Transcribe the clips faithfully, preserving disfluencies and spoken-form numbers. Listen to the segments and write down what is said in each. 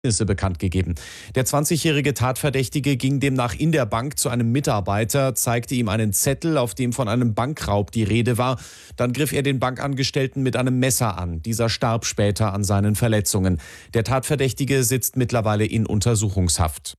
bekannt gegeben. Der zwanzigjährige Tatverdächtige ging demnach in der Bank zu einem Mitarbeiter, zeigte ihm einen Zettel, auf dem von einem Bankraub die Rede war. Dann griff er den Bankangestellten mit einem Messer an. Dieser starb später an seinen Verletzungen. Der Tatverdächtige sitzt mittlerweile in Untersuchungshaft.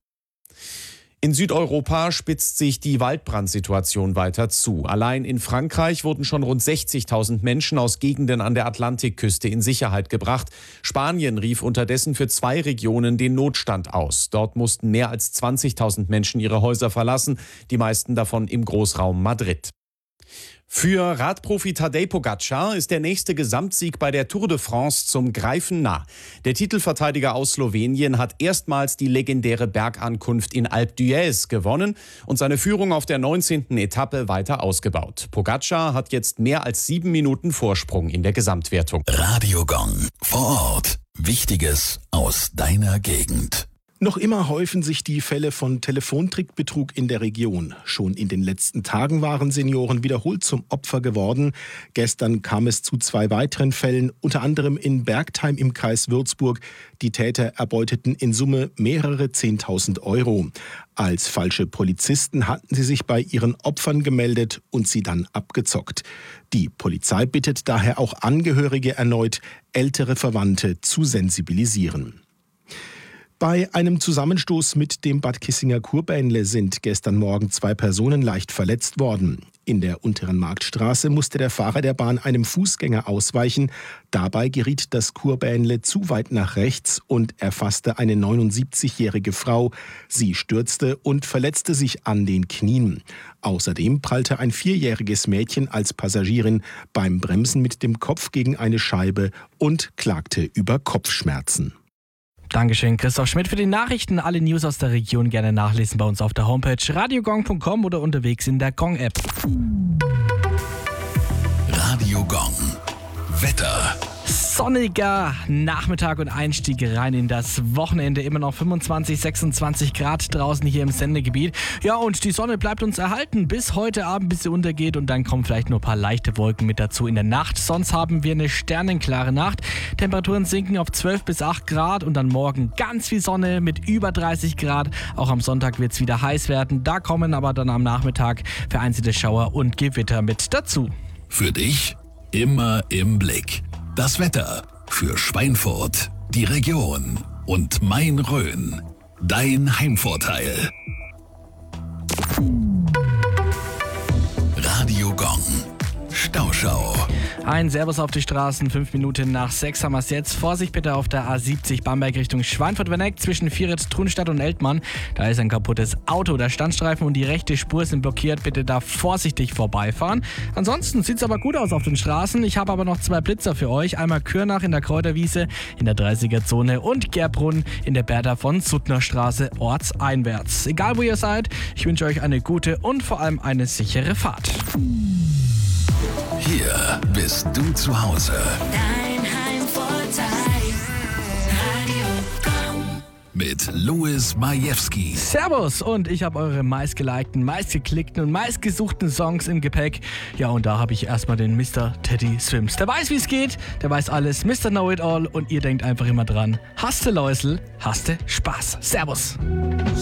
In Südeuropa spitzt sich die Waldbrandsituation weiter zu. Allein in Frankreich wurden schon rund sechzigtausend Menschen aus Gegenden an der Atlantikküste in Sicherheit gebracht. Spanien rief unterdessen für zwei Regionen den Notstand aus. Dort mussten mehr als zwanzigtausend Menschen ihre Häuser verlassen, die meisten davon im Großraum Madrid. Für Radprofi Tadej Pogačar ist der nächste Gesamtsieg bei der Tour de France zum Greifen nah. Der Titelverteidiger aus Slowenien hat erstmals die legendäre Bergankunft in Alpe d'Huez gewonnen und seine Führung auf der neunzehnten Etappe weiter ausgebaut. Pogačar hat jetzt mehr als sieben Minuten Vorsprung in der Gesamtwertung. Radio Gong vor Ort. Wichtiges aus deiner Gegend. Noch immer häufen sich die Fälle von Telefontrickbetrug in der Region. Schon in den letzten Tagen waren Senioren wiederholt zum Opfer geworden. Gestern kam es zu zwei weiteren Fällen, unter anderem in Bergtheim im Kreis Würzburg. Die Täter erbeuteten in Summe mehrere Zehntausend Euro. Als falsche Polizisten hatten sie sich bei ihren Opfern gemeldet und sie dann abgezockt. Die Polizei bittet daher auch Angehörige erneut, ältere Verwandte zu sensibilisieren. Bei einem Zusammenstoß mit dem Bad Kissinger Kurbähnle sind gestern Morgen zwei Personen leicht verletzt worden. In der unteren Marktstraße musste der Fahrer der Bahn einem Fußgänger ausweichen. Dabei geriet das Kurbähnle zu weit nach rechts und erfasste eine neunundsiebzigjährige Frau. Sie stürzte und verletzte sich an den Knien. Außerdem prallte ein vierjähriges Mädchen als Passagierin beim Bremsen mit dem Kopf gegen eine Scheibe und klagte über Kopfschmerzen. Dankeschön, Christoph Schmidt für die Nachrichten. Alle News aus der Region gerne nachlesen bei uns auf der Homepage radiogong punkt com oder unterwegs in der Gong-App. Radio Gong. Wetter. Sonniger Nachmittag und Einstieg rein in das Wochenende. Immer noch fünfundzwanzig, sechsundzwanzig Grad draußen hier im Sendegebiet. Ja, und die Sonne bleibt uns erhalten bis heute Abend, bis sie untergeht. Und dann kommen vielleicht nur ein paar leichte Wolken mit dazu in der Nacht. Sonst haben wir eine sternenklare Nacht. Temperaturen sinken auf zwölf bis acht Grad. Und dann morgen ganz viel Sonne mit über dreißig Grad. Auch am Sonntag wird es wieder heiß werden. Da kommen aber dann am Nachmittag vereinzelte Schauer und Gewitter mit dazu. Für dich immer im Blick. Das Wetter für Schweinfurt, die Region und Main-Rhön. Dein Heimvorteil. Radio Gong. Stauschau. Ein Servus auf die Straßen, fünf Minuten nach sechs haben wir es jetzt. Vorsicht bitte auf der A siebzig Bamberg Richtung Schweinfurt-Werneck zwischen Vieret, Trunstadt und Eltmann. Da ist ein kaputtes Auto, der Standstreifen und die rechte Spur sind blockiert. Bitte da vorsichtig vorbeifahren. Ansonsten sieht es aber gut aus auf den Straßen. Ich habe aber noch zwei Blitzer für euch. Einmal Kürnach in der Kräuterwiese in der dreißiger-Zone und Gerbrunn in der Bertha von Suttner Straße ortseinwärts. Egal wo ihr seid, ich wünsche euch eine gute und vor allem eine sichere Fahrt. Hier bist du zu Hause. Dein Heimvorteil. Radio Gong. Mit Louis Majewski. Servus und ich habe eure meistgelikten, meistgeklickten und meistgesuchten Songs im Gepäck. Ja, und da habe ich erstmal den Mister Teddy Swims. Der weiß, wie es geht, der weiß alles, Mister Know-It-All und ihr denkt einfach immer dran. Haste Läusel, haste Spaß. Servus.